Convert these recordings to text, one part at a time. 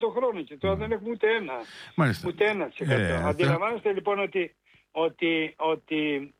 το χρόνο και τώρα δεν έχουμε ούτε ένα. Μάλιστα. Ούτε 1%. Αντιλαμβάνεστε λοιπόν ότι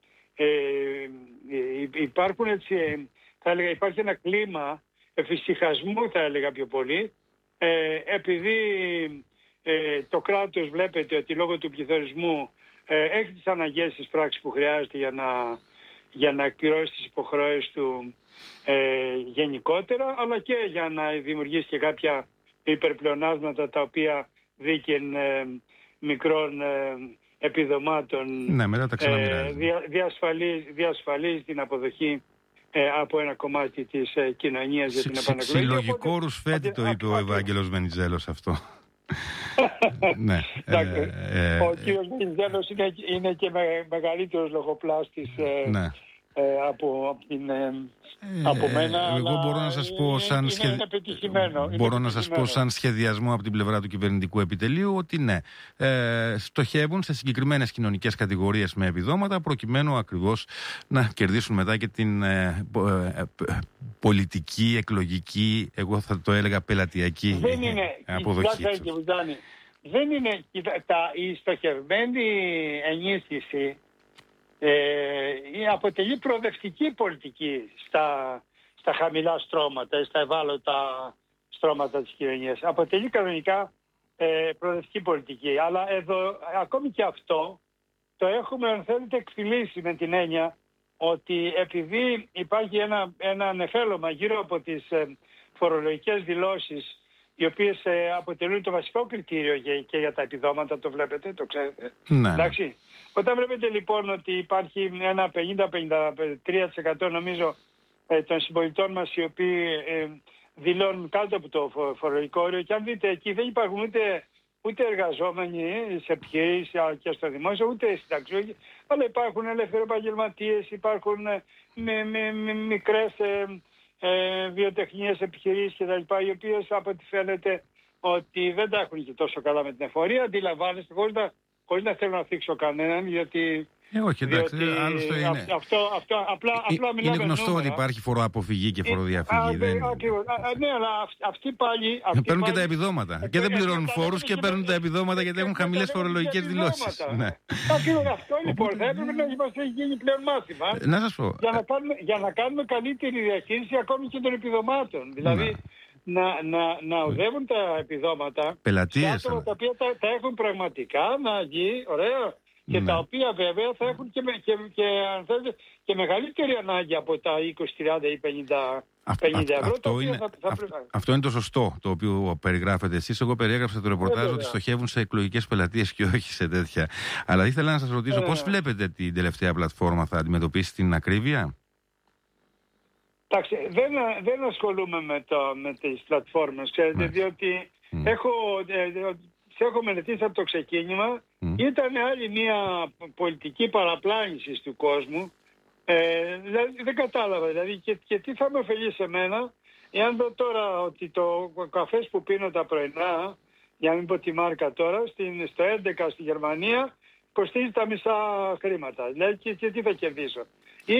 υπάρχουν έτσι, θα έλεγα, υπάρχει ένα κλίμα εφησυχασμού, θα έλεγα πιο πολύ, επειδή το κράτος βλέπετε ότι λόγω του πληθωρισμού έχει τις αναγκαίες της πράξης που χρειάζεται για να εκπληρώσει τις υποχρεώσεις του γενικότερα, αλλά και για να δημιουργήσει και κάποια υπερπλεονάσματα τα οποία δίκεν μικρών επιδομάτων διασφαλίζει την αποδοχή από ένα κομμάτι της κοινωνίας για την επανεκλογή. Συλλογικό ρουσφέτη το είπε ο Ευάγγελος Βενιζέλος αυτό. Ναι. Ο κύριος Βενιζέλος είναι και μεγαλύτερος λογοπλάστης από μένα. Εγώ μπορώ να σας πω σαν σχεδιασμό από την πλευρά του κυβερνητικού επιτελείου ότι ναι, στοχεύουν σε συγκεκριμένες κοινωνικές κατηγορίες με επιδόματα προκειμένου ακριβώς να κερδίσουν μετά και την πολιτική, εκλογική, εγώ θα το έλεγα πελατειακή αποδοχή. Δεν είναι η στοχευμένη ενίσχυση αποτελεί προοδευτική πολιτική στα χαμηλά στρώματα, στα ευάλωτα στρώματα της κοινωνίας. Αποτελεί κανονικά προοδευτική πολιτική. Αλλά εδώ ακόμη και αυτό το έχουμε, αν θέλετε, εκφυλίσει με την έννοια ότι επειδή υπάρχει ένα νεφέλωμα γύρω από τις φορολογικές δηλώσεις, οι οποίες αποτελούν το βασικό κριτήριο και για τα επιδόματα, το βλέπετε, το ξέρετε. Ναι. Εντάξει. Όταν βλέπετε λοιπόν ότι υπάρχει ένα 50-53% νομίζω των συμπολιτών μας οι οποίοι δηλώνουν κάτω από το φορολογικό όριο, και αν δείτε εκεί δεν υπάρχουν ούτε εργαζόμενοι σε επιχειρήσεις και στο δημόσιο, ούτε συνταξιούχοι, αλλά υπάρχουν ελεύθεροι επαγγελματίες, υπάρχουν μικρές βιοτεχνίες επιχειρήσεις κτλ. Οι οποίες από ό,τι φαίνεται ότι δεν τα έχουν και τόσο καλά με την εφορία. Αντιλαμβάνεστε, χωρίς να θέλω να θίξω κανέναν, γιατί... όχι, εντάξει, άλλωστε είναι... Απλά είναι γνωστό ότι υπάρχει φοροαποφυγή και φοροδιαφυγή. Ναι, αλλά αυτοί πάλι... Παίρνουν και τα επιδόματα. Και δεν πληρώνουν φόρους και παίρνουν τα επιδόματα γιατί έχουν χαμηλές φορολογικές δηλώσεις. Ακριβώς αυτό λοιπόν. Θα έπρεπε να είμαστε γίνει πλέον μάθημα. Να σας πω. Για να κάνουμε καλύτερη διαχείριση ακόμη και των επιδομάτων. Δηλαδή να οδεύουν τα επιδόματα σε άτομα τα οποία τα έχουν πραγματικά ανάγκη, ωραία, και τα οποία βέβαια θα έχουν και μεγαλύτερη ανάγκη από τα 20, 30 ή 50 ευρώ. Αυτό είναι το σωστό το οποίο περιγράφετε εσείς. Εγώ περιέγραψα το ρεπορτάζ ότι στοχεύουν σε εκλογικές πελατείες και όχι σε τέτοια. Αλλά ήθελα να σας ρωτήσω πώς βλέπετε την τελευταία πλατφόρμα, θα αντιμετωπίσει την ακρίβεια? Εντάξει, δεν ασχολούμαι με τις πλατφόρμες, ξέρετε, διότι έχω μελετήσει από το ξεκίνημα. Ήταν άλλη μια πολιτική παραπλάνηση του κόσμου. Δεν κατάλαβα δηλαδή και τι θα με ωφελεί σε μένα εάν δω τώρα ότι το καφές που πίνω τα πρωινά, για να μην πω τη μάρκα τώρα, στο 11 στη Γερμανία κοστίζει τα μισά χρήματα. Δηλαδή και τι θα κερδίσω? Ή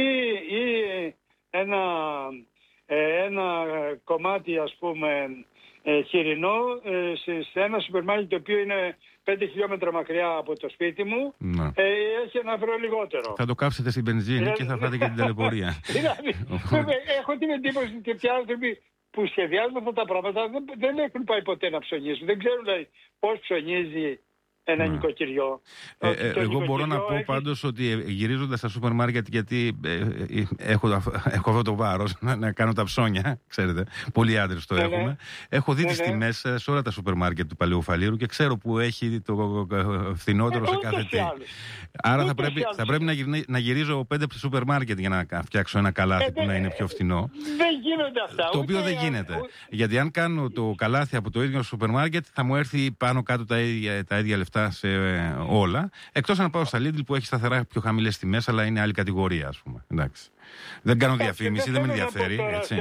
ένα κομμάτι, ας πούμε, χοιρινό σε ένα σούπερ μάρκετ το οποίο είναι 5 χιλιόμετρα μακριά από το σπίτι μου, έχει ένα ευρώ λιγότερο. Θα το κάψετε στην μπενζίνη και θα φάτε και την ταλαιπωρία. Έχω την εντύπωση ότι τέτοιοι άνθρωποι που σχεδιάζουν αυτά τα πράγματα δεν έχουν πάει ποτέ να ψωνίσουν. Δεν ξέρουν δηλαδή πώς ψωνίζει ένα νοικοκυριό. Εγώ μπορώ να πω πάντως ότι γυρίζοντας στα σούπερ μάρκετ, γιατί έχω αυτό το βάρος να κάνω τα ψώνια, ξέρετε, πολλοί άντρες το έχουμε. Έχω δει τις τιμές σε όλα τα σούπερ μάρκετ του Παλαιοφαλήρου και ξέρω που έχει το φθηνότερο σε κάθε τι. Άρα θα πρέπει να γυρίζω 5 σούπερ μάρκετ για να φτιάξω ένα καλάθι που να είναι πιο φθηνό. Δεν γίνονται αυτά. Το οποίο δεν γίνεται. Γιατί αν κάνω το καλάθι από το ίδιο σούπερ μάρκετ θα μου έρθει πάνω κάτω τα ίδια λεφτά σε όλα. Εκτός αν πάω στα Lidl που έχει σταθερά πιο χαμηλές τιμές, αλλά είναι άλλη κατηγορία, ας πούμε. Εντάξει. Δεν κάνω διαφήμιση, δεν με ενδιαφέρει.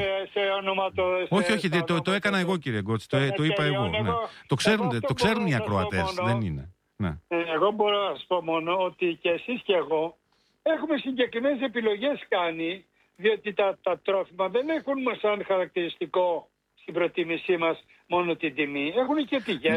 Όχι, το έκανα εγώ, κύριε Γκότση. Το είπα εγώ. Ναι. Το ξέρουν οι ακροατές. Δεν είναι. Ναι. Εγώ μπορώ να σας πω μόνο ότι και εσείς και εγώ έχουμε συγκεκριμένες επιλογές κάνει, διότι τα τρόφιμα δεν έχουν σαν χαρακτηριστικό στην προτίμησή μας μόνο την τιμή. Έχουν και πηγές.